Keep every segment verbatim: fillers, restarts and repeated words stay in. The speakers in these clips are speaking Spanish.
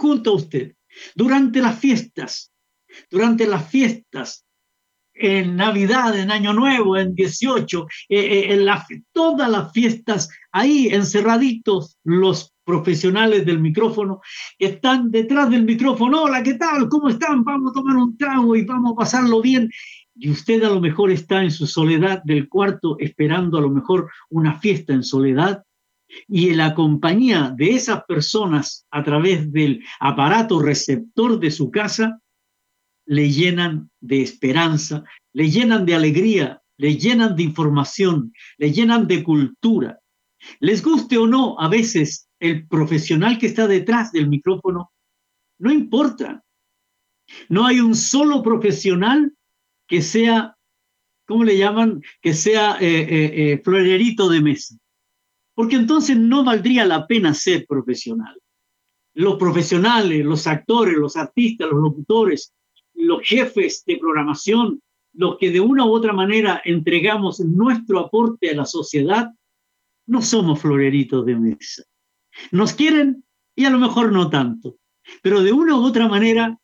junto a usted. Durante las fiestas, durante las fiestas, en Navidad, en Año Nuevo, en dieciocho, eh, en la, todas las fiestas, ahí encerraditos los profesionales del micrófono, que están detrás del micrófono. Hola, ¿qué tal? ¿Cómo están? Vamos a tomar un trago y vamos a pasarlo bien. Y usted a lo mejor está en su soledad del cuarto esperando a lo mejor una fiesta en soledad, y en la compañía de esas personas a través del aparato receptor de su casa le llenan de esperanza, le llenan de alegría, le llenan de información, le llenan de cultura. Les guste o no, a veces el profesional que está detrás del micrófono, no importa. No hay un solo profesional que sea, ¿cómo le llaman? Que sea eh, eh, eh, florerito de mesa. Porque entonces no valdría la pena ser profesional. Los profesionales, los actores, los artistas, los locutores, los jefes de programación, los que de una u otra manera entregamos nuestro aporte a la sociedad, no somos floreritos de mesa. Nos quieren y a lo mejor no tanto, pero de una u otra manera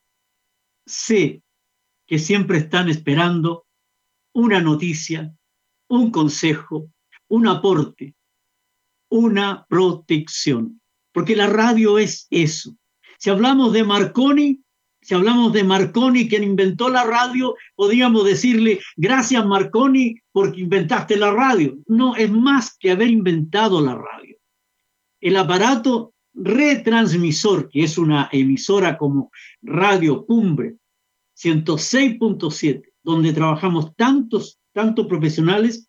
sé que siempre están esperando una noticia, un consejo, un aporte, una protección, porque la radio es eso. Si hablamos de Marconi, si hablamos de Marconi, quien inventó la radio, podríamos decirle, gracias Marconi porque inventaste la radio. No, es más que haber inventado la radio. El aparato retransmisor, que es una emisora como Radio Cumbre ciento seis punto siete, donde trabajamos tantos, tantos profesionales,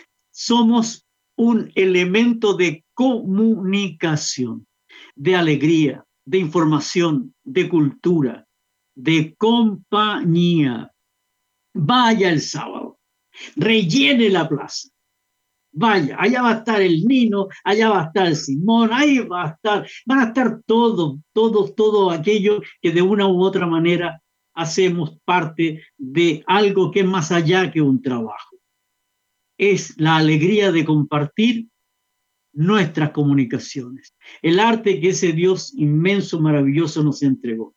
somos un elemento de comunicación, de alegría, de información, de cultura, de compañía. Vaya el sábado, rellene la plaza. Vaya, allá va a estar el Nino, allá va a estar el Simón, ahí va a estar, van a estar todos, todos, todo aquello que de una u otra manera hacemos parte de algo que es más allá que un trabajo. Es la alegría de compartir nuestras comunicaciones, el arte que ese Dios inmenso, maravilloso nos entregó.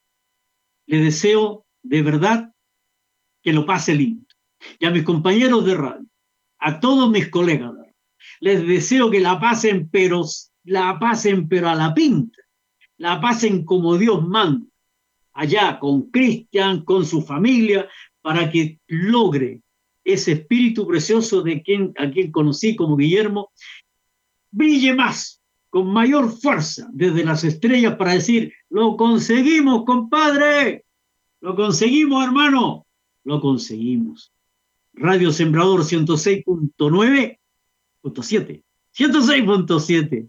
Le deseo de verdad que lo pase lindo. Y a mis compañeros de radio, a todos mis colegas de radio, les deseo que la pasen, pero la pasen pero a la pinta, la pasen como Dios manda, allá con Cristian, con su familia, para que logre ese espíritu precioso de quien, a quien conocí como Guillermo, brille más, con mayor fuerza desde las estrellas para decir, lo conseguimos, compadre, lo conseguimos, hermano, lo conseguimos. Radio Sembrador ciento seis punto nueve punto siete, ciento seis punto siete,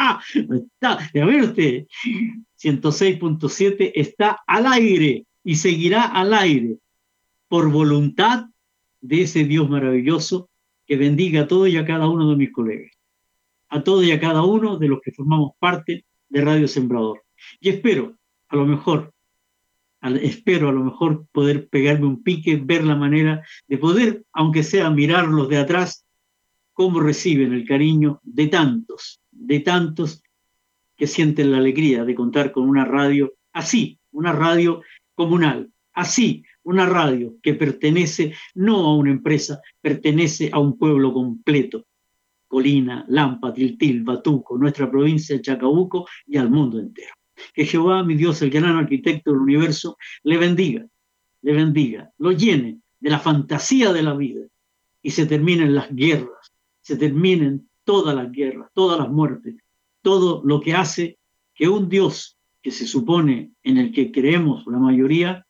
está, a ver usted, ciento seis punto siete está al aire y seguirá al aire por voluntad de ese Dios maravilloso que bendiga a todos y a cada uno de mis colegas, a todos y a cada uno de los que formamos parte de Radio Sembrador. Y espero, a lo mejor, al, espero a lo mejor poder pegarme un pique, ver la manera de poder, aunque sea mirarlos de atrás, cómo reciben el cariño de tantos, de tantos que sienten la alegría de contar con una radio así, una radio comunal, así, una radio que pertenece no a una empresa, pertenece a un pueblo completo. Colina, Lampa, Tiltil, Batuco, nuestra provincia de Chacabuco y al mundo entero. Que Jehová, mi Dios, el gran arquitecto del universo, le bendiga, le bendiga, lo llene de la fantasía de la vida y se terminen las guerras, se terminen todas las guerras, todas las muertes, todo lo que hace que un Dios que se supone en el que creemos la mayoría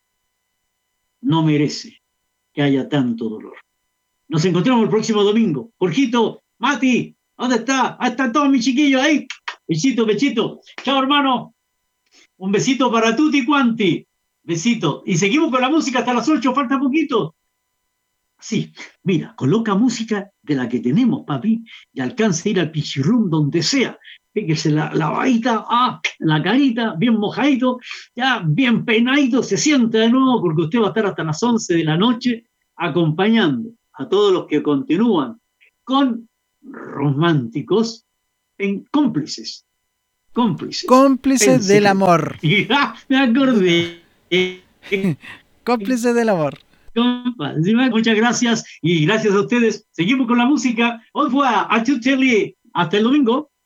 no merece que haya tanto dolor. Nos encontramos el próximo domingo. Jorgito, Mati, ¿dónde está? Ahí están todos mis chiquillos ahí. Besito, besito. Chao, hermano. Un besito para tutti quanti. Besito. Y seguimos con la música hasta las ocho, falta poquito. Sí, mira, coloca música de la que tenemos, papi, y alcanza a ir al pichirrum donde sea. Fíjese la, la vaita, ah, la carita, bien mojadito, ya bien peinadito, se sienta de nuevo porque usted va a estar hasta las once de la noche acompañando a todos los que continúan con románticos en cómplices Cómplices. Cómplices del amor. Ya, me acordé. Cómplices del amor. Muchas gracias y gracias a ustedes. Seguimos con la música. Au revoir, a Hasta el domingo.